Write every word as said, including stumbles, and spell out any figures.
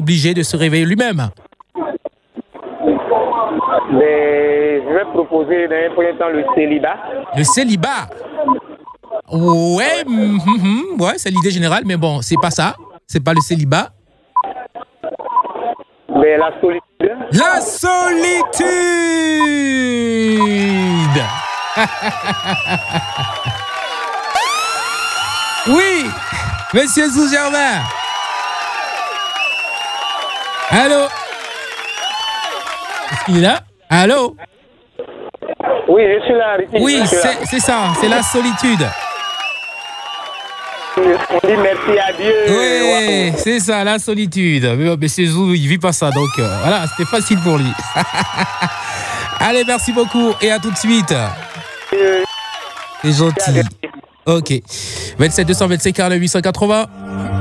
obligé de se réveiller lui-même. Mais je vais proposer dans un premier temps le célibat. Le célibat. Ouais, mm, mm, ouais, c'est l'idée générale, mais bon, c'est pas ça. C'est pas le célibat. Mais la solitude. La solitude. Oui, Monsieur Zougermain. Allô? Est-ce qu'il est là? Allô? Oui, je suis là, Ricky. Oui, suis là. c'est, c'est ça, c'est la solitude. On dit merci à Dieu. Oui, Wow. c'est ça, la solitude. Mais Monsieur Zou, il vit pas ça, donc euh, voilà, c'était facile pour lui. Allez, merci beaucoup et à tout de suite. Euh, C'est gentil. Ok. vingt-sept deux cent vingt-cinq quarante huit cent quatre-vingts.